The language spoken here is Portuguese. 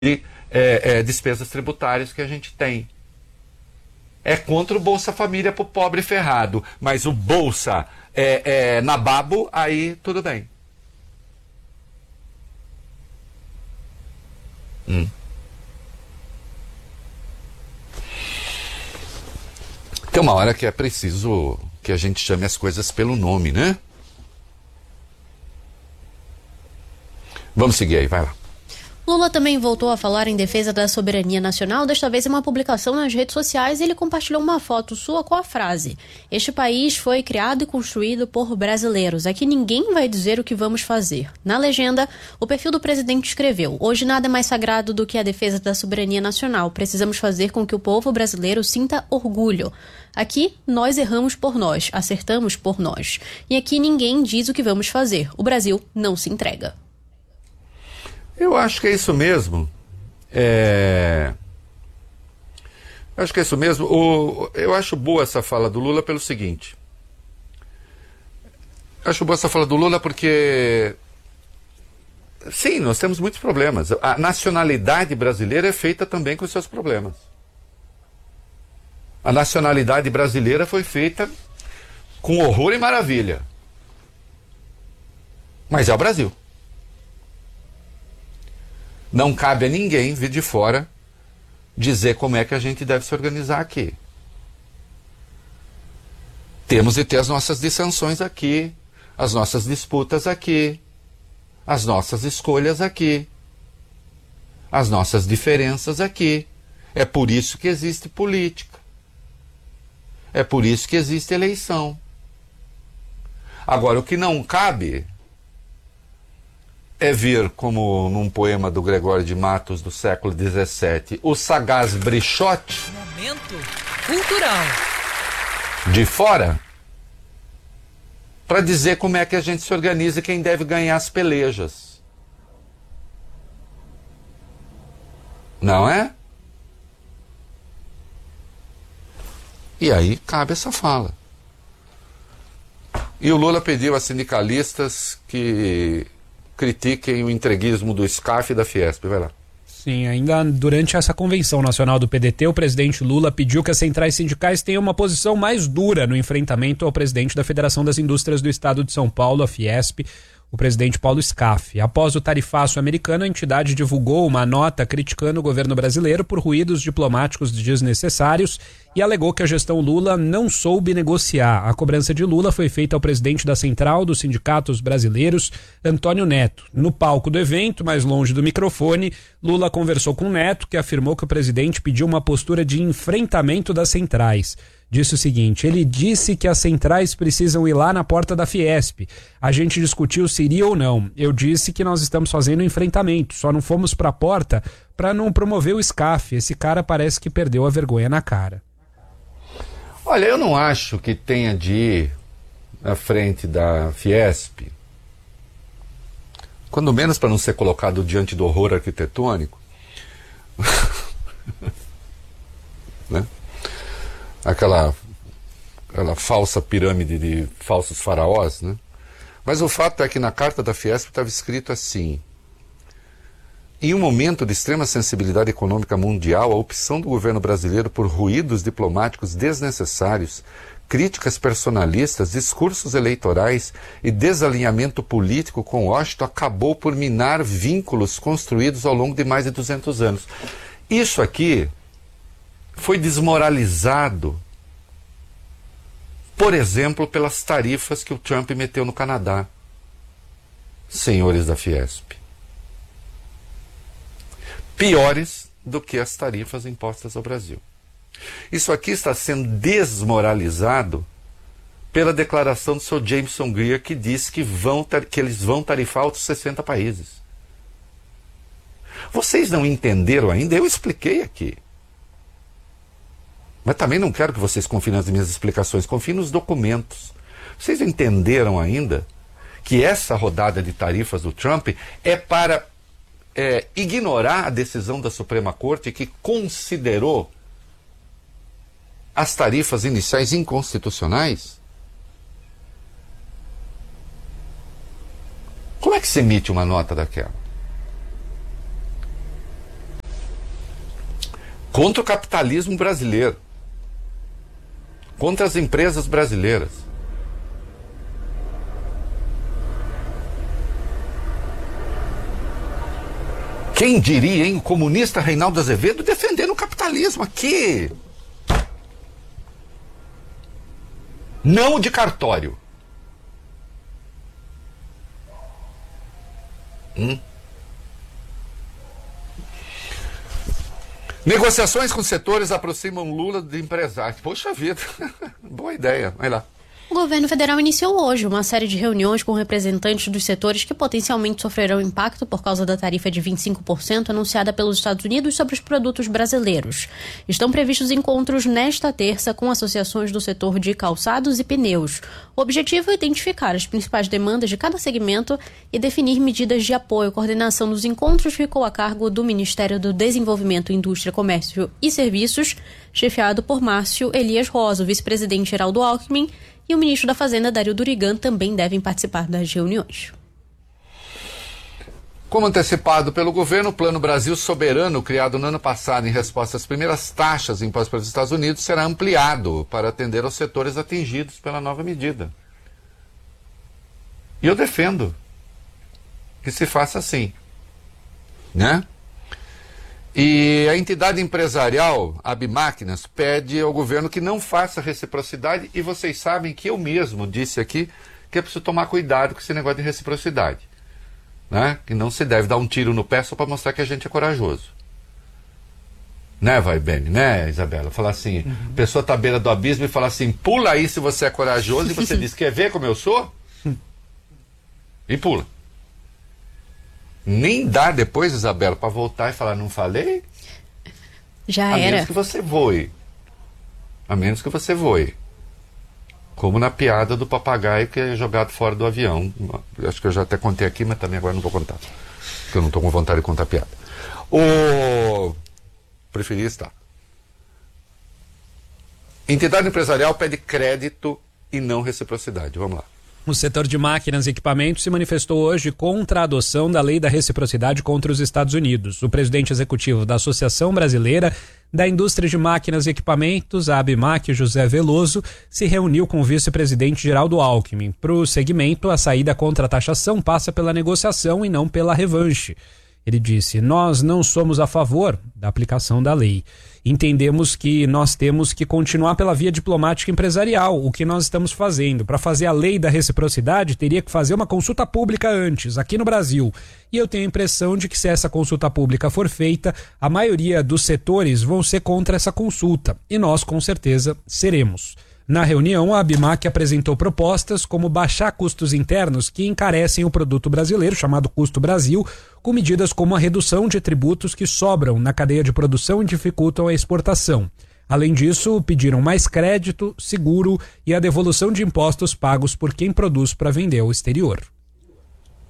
despesas tributárias que a gente tem. É contra o Bolsa Família para o pobre ferrado, mas o Bolsa nababo, aí tudo bem. Tem uma hora que é preciso que a gente chame as coisas pelo nome, né? Vamos seguir aí, vai lá. Lula também voltou a falar em defesa da soberania nacional, desta vez em uma publicação nas redes sociais, e ele compartilhou uma foto sua com a frase: "Este país foi criado e construído por brasileiros. Aqui ninguém vai dizer o que vamos fazer." Na legenda, o perfil do presidente escreveu: "Hoje nada é mais sagrado do que a defesa da soberania nacional. Precisamos fazer com que o povo brasileiro sinta orgulho. Aqui, nós erramos por nós, acertamos por nós. E aqui ninguém diz o que vamos fazer. O Brasil não se entrega." Eu acho que é isso mesmo. Acho que é isso mesmo. Eu acho boa essa fala do Lula pelo seguinte. Acho boa essa fala do Lula porque, sim, nós temos muitos problemas. A nacionalidade brasileira é feita também com seus problemas. A nacionalidade brasileira foi feita com horror e maravilha. Mas é o Brasil. Não cabe a ninguém vir de fora dizer como é que a gente deve se organizar aqui. Temos de ter as nossas dissensões aqui, as nossas disputas aqui, as nossas escolhas aqui, as nossas diferenças aqui. É por isso que existe política. É por isso que existe eleição. Agora, o que não cabe é vir, como num poema do Gregório de Matos do século XVII, o sagaz Brichote Momento cultural de fora para dizer como é que a gente se organiza e quem deve ganhar as pelejas. Não é? E aí cabe essa fala. E o Lula pediu a sindicalistas que critiquem o entreguismo do SCAF e da Fiesp. Vai lá. Sim, ainda durante essa convenção nacional do PDT, o presidente Lula pediu que as centrais sindicais tenham uma posição mais dura no enfrentamento ao presidente da Federação das Indústrias do Estado de São Paulo, a Fiesp, o presidente Paulo Scaff. Após o tarifaço americano, a entidade divulgou uma nota criticando o governo brasileiro por ruídos diplomáticos desnecessários e alegou que a gestão Lula não soube negociar. A cobrança de Lula foi feita ao presidente da Central dos Sindicatos Brasileiros, Antônio Neto. No palco do evento, mais longe do microfone, Lula conversou com Neto, que afirmou que o presidente pediu uma postura de enfrentamento das centrais. Disse o seguinte: ele disse que as centrais precisam ir lá na porta da Fiesp. A gente discutiu se iria ou não. Eu disse que nós estamos fazendo enfrentamento, só não fomos para a porta para não promover o SCAF. Esse cara parece que perdeu a vergonha na cara. Olha, eu não acho que tenha de ir à frente da Fiesp, quando menos para não ser colocado diante do horror arquitetônico, né? Aquela falsa pirâmide de falsos faraós, né? Mas o fato é que na carta da Fiesp estava escrito assim: em um momento de extrema sensibilidade econômica mundial, a opção do governo brasileiro por ruídos diplomáticos desnecessários, críticas personalistas, discursos eleitorais e desalinhamento político com Washington acabou por minar vínculos construídos ao longo de mais de 200 anos. Isso aqui foi desmoralizado, por exemplo, pelas tarifas que o Trump meteu no Canadá, senhores da Fiesp. Piores do que as tarifas impostas ao Brasil. Isso aqui está sendo desmoralizado pela declaração do Sr. Jameson Greer, que disse que eles vão tarifar outros 60 países. Vocês não entenderam ainda? Eu expliquei aqui. Mas também não quero que vocês confiem nas minhas explicações, confiem nos documentos. Vocês não entenderam ainda que essa rodada de tarifas do Trump é para ignorar a decisão da Suprema Corte, que considerou as tarifas iniciais inconstitucionais? Como é que se emite uma nota daquela? contra o capitalismo brasileiro, contra as empresas brasileiras. Quem diria, hein? O comunista Reinaldo Azevedo defendendo o capitalismo aqui. Não o de cartório. Negociações com setores aproximam Lula de empresários. Poxa vida, boa ideia. Vai lá. O governo federal iniciou hoje uma série de reuniões com representantes dos setores que potencialmente sofrerão impacto por causa da tarifa de 25% anunciada pelos Estados Unidos sobre os produtos brasileiros. Estão previstos encontros nesta terça com associações do setor de calçados e pneus. O objetivo é identificar as principais demandas de cada segmento e definir medidas de apoio. A coordenação dos encontros ficou a cargo do Ministério do Desenvolvimento, Indústria, Comércio e Serviços, chefiado por Márcio Elias Rosa. O vice-presidente Geraldo Alckmin e o ministro da Fazenda, Dario Durigan, também devem participar das reuniões. Como antecipado pelo governo, o Plano Brasil Soberano, criado no ano passado em resposta às primeiras taxas impostas pelos Estados Unidos, será ampliado para atender aos setores atingidos pela nova medida. E eu defendo que se faça assim, né? E a entidade empresarial, a Abimáquinas, pede ao governo que não faça reciprocidade, e vocês sabem que eu mesmo disse aqui que é preciso tomar cuidado com esse negócio de reciprocidade, né? Que não se deve dar um tiro no pé só para mostrar que a gente é corajoso. Né, vai bem, né, Isabela? Falar assim, a pessoa está à beira do abismo e fala assim, pula aí se você é corajoso, e você diz, quer ver como eu sou? E pula. Nem dá depois, Isabela, para voltar e falar, não falei? Já a era. A menos que você voe. A menos que você voe. Como na piada do papagaio que é jogado fora do avião. Acho que eu já até contei aqui, mas também agora não vou contar. Porque eu não estou com vontade de contar piada. Preferi estar. Entidade empresarial pede crédito e não reciprocidade. Vamos lá. O setor de máquinas e equipamentos se manifestou hoje contra a adoção da lei da reciprocidade contra os Estados Unidos. O presidente executivo da Associação Brasileira da Indústria de Máquinas e Equipamentos, a Abimac, José Veloso, se reuniu com o vice-presidente Geraldo Alckmin. Para o segmento, a saída contra a taxação passa pela negociação e não pela revanche. Ele disse, nós não somos a favor da aplicação da lei. Entendemos que nós temos que continuar pela via diplomática empresarial, o que nós estamos fazendo. Para fazer a lei da reciprocidade, teria que fazer uma consulta pública antes, aqui no Brasil. E eu tenho a impressão de que se essa consulta pública for feita, a maioria dos setores vão ser contra essa consulta. E nós, com certeza, seremos. Na reunião, a Abimac apresentou propostas como baixar custos internos que encarecem o produto brasileiro, chamado Custo Brasil, com medidas como a redução de tributos que sobram na cadeia de produção e dificultam a exportação. Além disso, pediram mais crédito, seguro e a devolução de impostos pagos por quem produz para vender ao exterior.